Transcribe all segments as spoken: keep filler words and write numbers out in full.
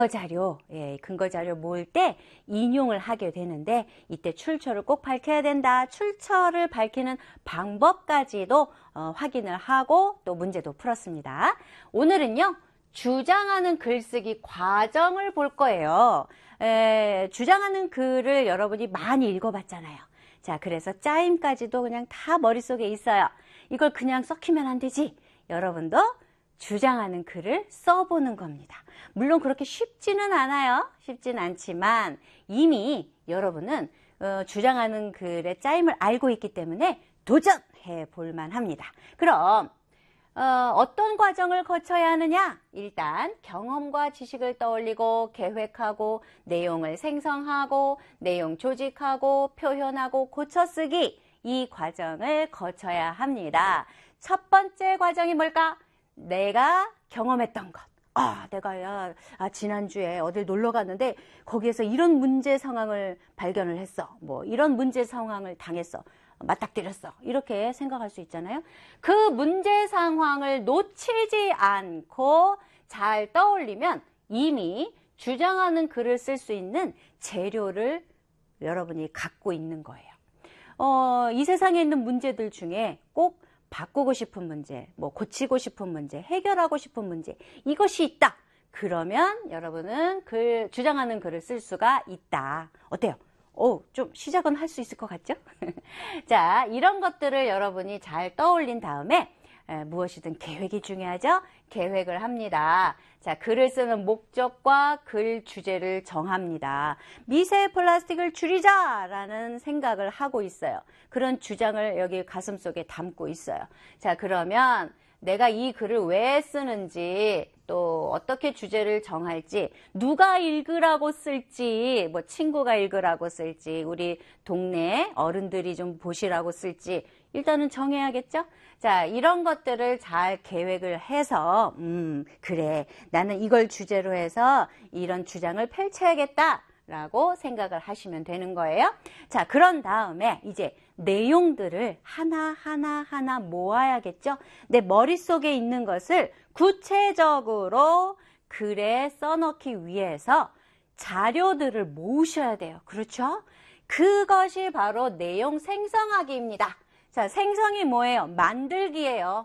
자료, 예, 근거 자료 모을 때 인용을 하게 되는데 이때 출처를 꼭 밝혀야 된다. 출처를 밝히는 방법까지도 어, 확인을 하고 또 문제도 풀었습니다. 오늘은요, 주장하는 글쓰기 과정을 볼 거예요. 에, 주장하는 글을 여러분이 많이 읽어봤잖아요. 자, 그래서 짜임까지도 그냥 다 머릿속에 있어요. 이걸 그냥 썩히면 안 되지. 여러분도 주장하는 글을 써보는 겁니다. 물론 그렇게 쉽지는 않아요. 쉽지는 않지만 이미 여러분은 어, 주장하는 글의 짜임을 알고 있기 때문에 도전해 볼만 합니다. 그럼 어, 어떤 과정을 거쳐야 하느냐? 일단 경험과 지식을 떠올리고 계획하고 내용을 생성하고 내용 조직하고 표현하고 고쳐쓰기, 이 과정을 거쳐야 합니다. 첫 번째 과정이 뭘까? 내가 경험했던 것. 아, 내가 야, 아, 지난주에 어딜 놀러 갔는데 거기에서 이런 문제 상황을 발견을 했어. 뭐 이런 문제 상황을 당했어. 맞닥뜨렸어. 이렇게 생각할 수 있잖아요. 그 문제 상황을 놓치지 않고 잘 떠올리면 이미 주장하는 글을 쓸 수 있는 재료를 여러분이 갖고 있는 거예요. 어, 이 세상에 있는 문제들 중에 꼭 바꾸고 싶은 문제, 뭐 고치고 싶은 문제, 해결하고 싶은 문제, 이것이 있다. 그러면 여러분은 글, 주장하는 글을 쓸 수가 있다. 어때요? 오, 좀 시작은 할 수 있을 것 같죠? 자, 이런 것들을 여러분이 잘 떠올린 다음에 에, 무엇이든 계획이 중요하죠? 계획을 합니다. 자, 글을 쓰는 목적과 글 주제를 정합니다. 미세 플라스틱을 줄이자라는 생각을 하고 있어요. 그런 주장을 여기 가슴속에 담고 있어요. 자, 그러면 내가 이 글을 왜 쓰는지, 또 어떻게 주제를 정할지, 누가 읽으라고 쓸지, 뭐 친구가 읽으라고 쓸지, 우리 동네 어른들이 좀 보시라고 쓸지 일단은 정해야겠죠? 자, 이런 것들을 잘 계획을 해서 음, 그래, 나는 이걸 주제로 해서 이런 주장을 펼쳐야겠다 라고 생각을 하시면 되는 거예요. 자, 그런 다음에 이제 내용들을 하나하나 하나 모아야겠죠? 내 머릿속에 있는 것을 구체적으로 글에 써넣기 위해서 자료들을 모으셔야 돼요. 그렇죠? 그것이 바로 내용 생성하기입니다. 자, 생성이 뭐예요? 만들기예요.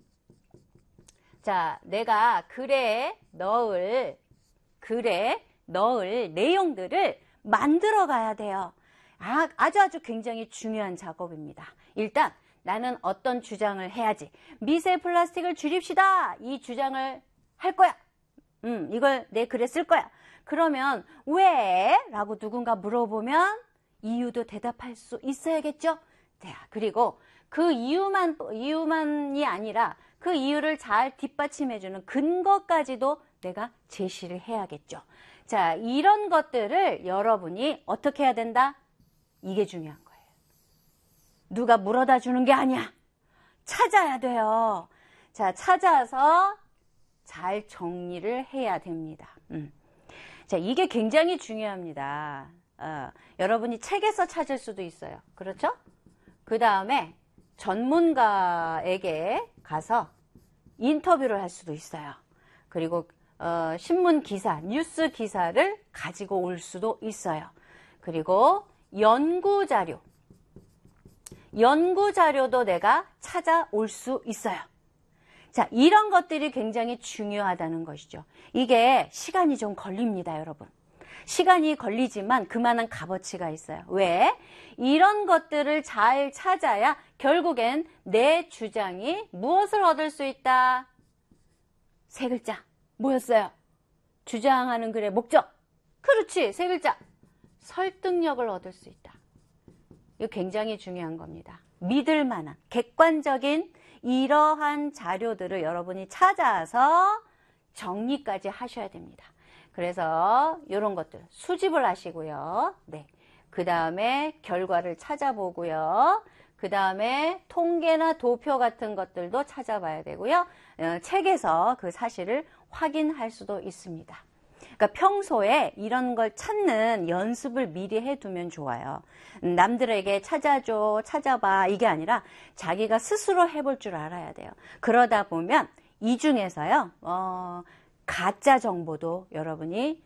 자, 내가 글에 넣을, 글에 넣을 내용들을 만들어 가야 돼요. 아, 아주 아주 굉장히 중요한 작업입니다. 일단 나는 어떤 주장을 해야지. 미세 플라스틱을 줄입시다. 이 주장을 할 거야. 음, 이걸 내 글에 쓸 거야. 그러면 왜? 라고 누군가 물어보면 이유도 대답할 수 있어야겠죠? 자, 그리고 그 이유만, 이유만이 아니라 그 이유를 잘 뒷받침해주는 근거까지도 내가 제시를 해야겠죠. 자, 이런 것들을 여러분이 어떻게 해야 된다? 이게 중요한 거예요. 누가 물어다 주는 게 아니야. 찾아야 돼요. 자, 찾아서 잘 정리를 해야 됩니다. 음. 자, 이게 굉장히 중요합니다. 어, 여러분이 책에서 찾을 수도 있어요. 그렇죠? 그 다음에 전문가에게 가서 인터뷰를 할 수도 있어요. 그리고 어, 신문 기사, 뉴스 기사를 가지고 올 수도 있어요. 그리고 연구 자료, 연구 자료도 내가 찾아올 수 있어요. 자, 이런 것들이 굉장히 중요하다는 것이죠. 이게 시간이 좀 걸립니다, 여러분. 시간이 걸리지만 그만한 값어치가 있어요. 왜? 이런 것들을 잘 찾아야 결국엔 내 주장이 무엇을 얻을 수 있다? 세 글자. 뭐였어요? 주장하는 글의 목적. 그렇지, 세 글자. 설득력을 얻을 수 있다. 이거 굉장히 중요한 겁니다. 믿을 만한, 객관적인 이러한 자료들을 여러분이 찾아서 정리까지 하셔야 됩니다. 그래서 이런 것들 수집을 하시고요. 네. 그 다음에 결과를 찾아보고요. 그 다음에 통계나 도표 같은 것들도 찾아봐야 되고요. 어, 책에서 그 사실을 확인할 수도 있습니다. 그러니까 평소에 이런 걸 찾는 연습을 미리 해두면 좋아요. 남들에게 찾아줘, 찾아봐 이게 아니라 자기가 스스로 해볼 줄 알아야 돼요. 그러다 보면 이 중에서요, 어, 가짜 정보도 여러분이